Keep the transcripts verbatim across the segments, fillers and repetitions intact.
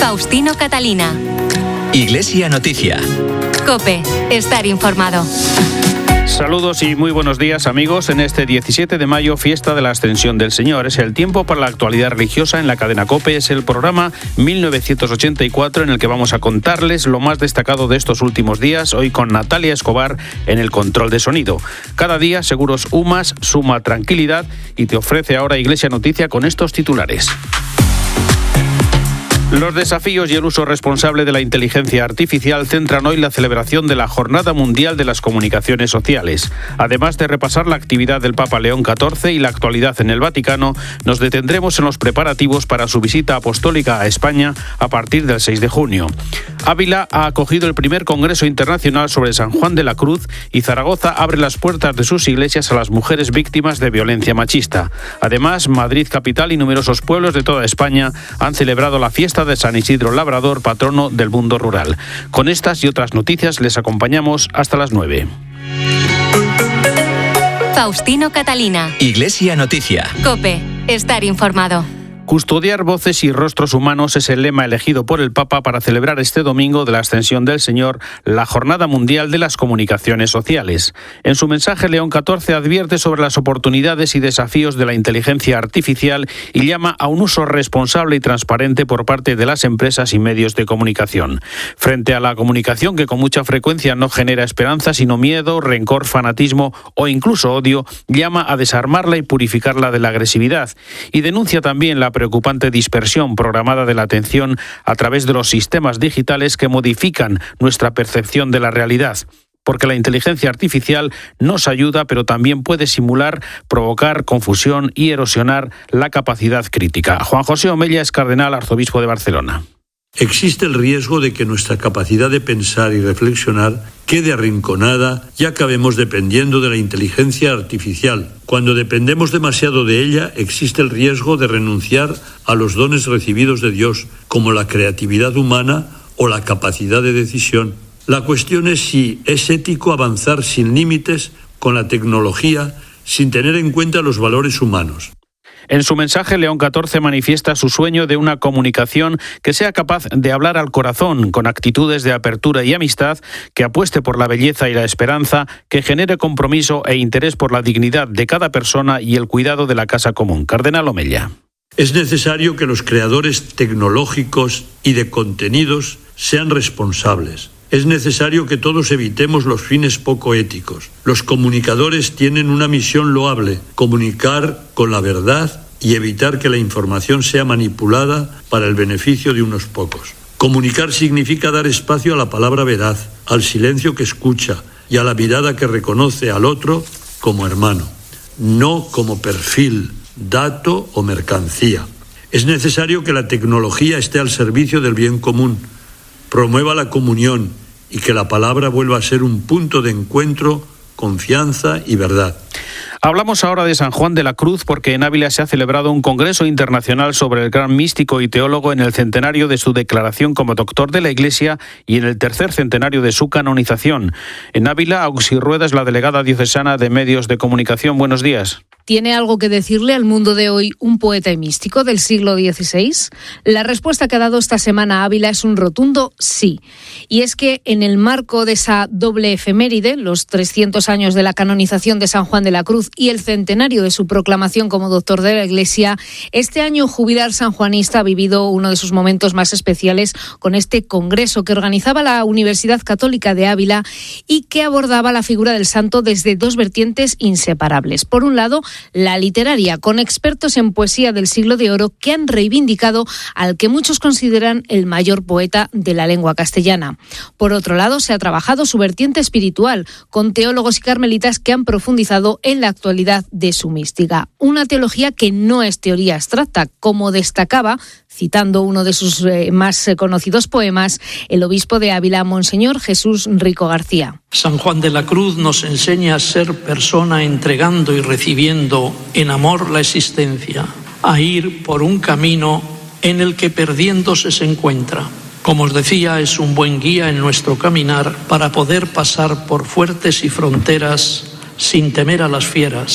Faustino Catalina. Iglesia Noticia. COPE. Estar informado. Saludos y muy buenos días, amigos. En este diecisiete de mayo, fiesta de la Ascensión del Señor. Es el tiempo para la actualidad religiosa en la cadena COPE. Es el programa mil novecientos ochenta y cuatro en el que vamos a contarles lo más destacado de estos últimos días, hoy con Natalia Escobar en el control de sonido. Cada día, Seguros UMAS suma tranquilidad y te ofrece ahora Iglesia Noticia con estos titulares. Los desafíos y el uso responsable de la inteligencia artificial centran hoy la celebración de la Jornada Mundial de las Comunicaciones Sociales. Además de repasar la actividad del Papa León catorce y la actualidad en el Vaticano, nos detendremos en los preparativos para su visita apostólica a España a partir del seis de junio. Ávila ha acogido el primer Congreso Internacional sobre San Juan de la Cruz y Zaragoza abre las puertas de sus iglesias a las mujeres víctimas de violencia machista. Además, Madrid capital y numerosos pueblos de toda España han celebrado la fiesta de San Isidro Labrador, patrono del mundo rural. Con estas y otras noticias les acompañamos hasta las nueve. Faustino Catalina. Iglesia Noticia. COPE. Estar informado. Custodiar voces y rostros humanos es el lema elegido por el Papa para celebrar este domingo de la Ascensión del Señor la Jornada Mundial de las Comunicaciones Sociales. En su mensaje, León catorce advierte sobre las oportunidades y desafíos de la inteligencia artificial y llama a un uso responsable y transparente por parte de las empresas y medios de comunicación. Frente a la comunicación que con mucha frecuencia no genera esperanza, sino miedo, rencor, fanatismo o incluso odio, llama a desarmarla y purificarla de la agresividad. Y denuncia también la preocupante dispersión programada de la atención a través de los sistemas digitales que modifican nuestra percepción de la realidad. Porque la inteligencia artificial nos ayuda, pero también puede simular, provocar confusión y erosionar la capacidad crítica. Juan José Omella es cardenal arzobispo de Barcelona. Existe el riesgo de que nuestra capacidad de pensar y reflexionar quede arrinconada y acabemos dependiendo de la inteligencia artificial. Cuando dependemos demasiado de ella, existe el riesgo de renunciar a los dones recibidos de Dios, como la creatividad humana o la capacidad de decisión. La cuestión es si es ético avanzar sin límites con la tecnología sin tener en cuenta los valores humanos. En su mensaje, León catorce manifiesta su sueño de una comunicación que sea capaz de hablar al corazón, con actitudes de apertura y amistad, que apueste por la belleza y la esperanza, que genere compromiso e interés por la dignidad de cada persona y el cuidado de la casa común. Cardenal Omella. Es necesario que los creadores tecnológicos y de contenidos sean responsables. Es necesario que todos evitemos los fines poco éticos. Los comunicadores tienen una misión loable: comunicar con la verdad y evitar que la información sea manipulada para el beneficio de unos pocos. Comunicar significa dar espacio a la palabra veraz, al silencio que escucha y a la mirada que reconoce al otro como hermano, no como perfil, dato o mercancía. Es necesario que la tecnología esté al servicio del bien común, promueva la comunión y que la palabra vuelva a ser un punto de encuentro, confianza y verdad. Hablamos ahora de San Juan de la Cruz porque en Ávila se ha celebrado un congreso internacional sobre el gran místico y teólogo en el centenario de su declaración como doctor de la Iglesia y en el tercer centenario de su canonización. En Ávila, Auxi Rueda es la delegada diocesana de Medios de Comunicación. Buenos días. ¿Tiene algo que decirle al mundo de hoy un poeta y místico del siglo dieciséis? La respuesta que ha dado esta semana Ávila es un rotundo sí. Y es que en el marco de esa doble efeméride, los trescientos años de la canonización de San Juan de la Cruz y el centenario de su proclamación como doctor de la Iglesia, este año Jubilar sanjuanista ha vivido uno de sus momentos más especiales con este congreso que organizaba la Universidad Católica de Ávila y que abordaba la figura del santo desde dos vertientes inseparables. Por un lado, la literaria, con expertos en poesía del siglo de oro que han reivindicado al que muchos consideran el mayor poeta de la lengua castellana. Por otro lado, se ha trabajado su vertiente espiritual, con teólogos y carmelitas que han profundizado en la actualidad de su mística. Una teología que no es teoría abstracta, como destacaba, citando uno de sus eh, más eh, conocidos poemas, el obispo de Ávila, Monseñor Jesús Rico García. San Juan de la Cruz nos enseña a ser persona entregando y recibiendo en amor la existencia, a ir por un camino en el que perdiéndose se encuentra. Como os decía, es un buen guía en nuestro caminar para poder pasar por fuertes y fronteras sin temer a las fieras.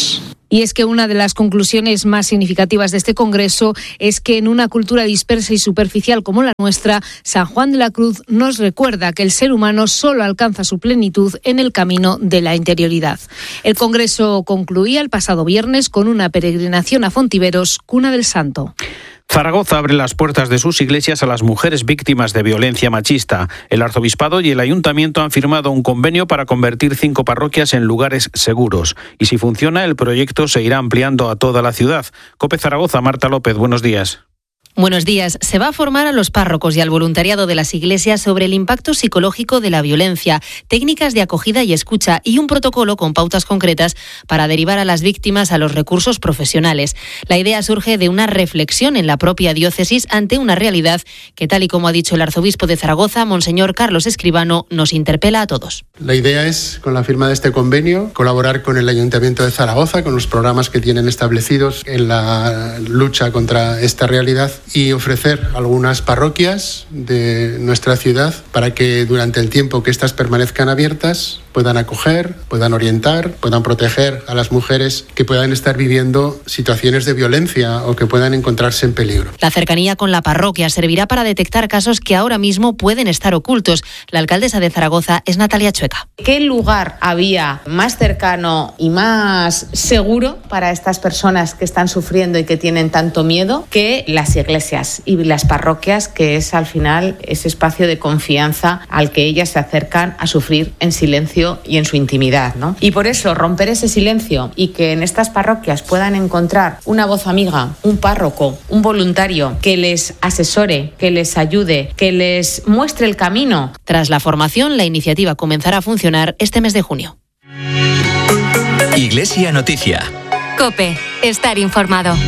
Y es que una de las conclusiones más significativas de este congreso es que en una cultura dispersa y superficial como la nuestra, San Juan de la Cruz nos recuerda que el ser humano solo alcanza su plenitud en el camino de la interioridad. El congreso concluía el pasado viernes con una peregrinación a Fontiveros, cuna del santo. Zaragoza abre las puertas de sus iglesias a las mujeres víctimas de violencia machista. El arzobispado y el ayuntamiento han firmado un convenio para convertir cinco parroquias en lugares seguros. Y si funciona, el proyecto se irá ampliando a toda la ciudad. COPE Zaragoza, Marta López, buenos días. Buenos días. Se va a formar a los párrocos y al voluntariado de las iglesias sobre el impacto psicológico de la violencia, técnicas de acogida y escucha y un protocolo con pautas concretas para derivar a las víctimas a los recursos profesionales. La idea surge de una reflexión en la propia diócesis ante una realidad que, tal y como ha dicho el arzobispo de Zaragoza, Monseñor Carlos Escribano, nos interpela a todos. La idea es, con la firma de este convenio, colaborar con el Ayuntamiento de Zaragoza, con los programas que tienen establecidos en la lucha contra esta realidad, y ofrecer algunas parroquias de nuestra ciudad para que durante el tiempo que éstas permanezcan abiertas puedan acoger, puedan orientar, puedan proteger a las mujeres que puedan estar viviendo situaciones de violencia o que puedan encontrarse en peligro. La cercanía con la parroquia servirá para detectar casos que ahora mismo pueden estar ocultos. La alcaldesa de Zaragoza es Natalia Chueca. ¿Qué lugar había más cercano y más seguro para estas personas que están sufriendo y que tienen tanto miedo que las iglesias y las parroquias, que es al final ese espacio de confianza al que ellas se acercan a sufrir en silencio y en su intimidad, ¿no? Y por eso romper ese silencio y que en estas parroquias puedan encontrar una voz amiga, un párroco, un voluntario que les asesore, que les ayude, que les muestre el camino. Tras la formación, la iniciativa comenzará a funcionar este mes de junio. Iglesia Noticia. COPE. Estar informado.